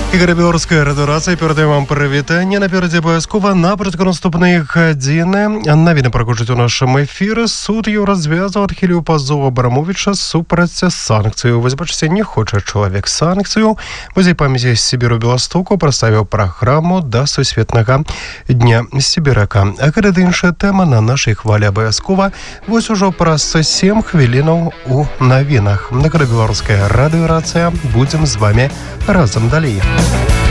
Ігор Білорська радіорація передає вам привітання. Напереді обов'язково напрямку наступної години. Новини прокажуть у нашому ефірі. Суд його розв'язав, відхилив позов Абрамовича супроть санкцій. Ви бачите, не хоче чоловік санкцію. Музей пам'яті Сибіру Білостоку представив програму до Всесвітнього дня Сибірака. А коли інша тема на нашій хвалі обов'язково. Ось уже про 7 хвилин у новинах. На Білорська радіорація. Будемо з вами разом далі.